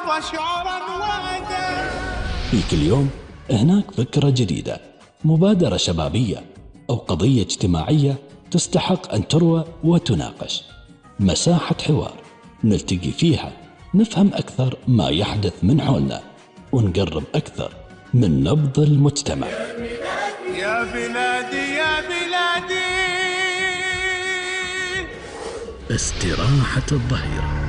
وشعرا وأدب. في كل يوم هناك فكرة جديدة، مبادرة شبابية أو قضية اجتماعية تستحق أن تروى وتناقش. مساحة حوار نلتقي فيها، نفهم أكثر ما يحدث من حولنا، ونقرب أكثر من نبض المجتمع. يا بلادي يا بلادي. استراحة الظهيرة.